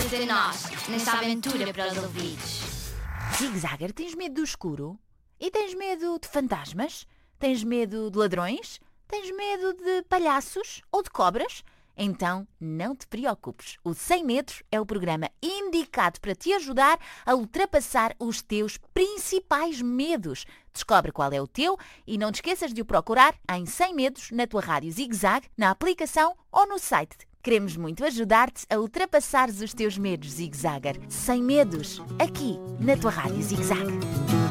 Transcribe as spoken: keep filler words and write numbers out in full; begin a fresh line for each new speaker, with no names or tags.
Junta-te a nós nesta aventura para os ouvidos.
Zig-Zagger, tens medo do escuro? E tens medo de fantasmas? Tens medo de ladrões? Tens medo de palhaços ou de cobras? Então, não te preocupes. O cem metros é o programa indicado para te ajudar a ultrapassar os teus principais medos. Descobre qual é o teu e não te esqueças de o procurar em cem metros na tua rádio Zig-Zag, na aplicação ou no site. Queremos muito ajudar-te a ultrapassares os teus medos, Zig-Zagger. Sem medos, aqui na tua rádio Zig-Zag.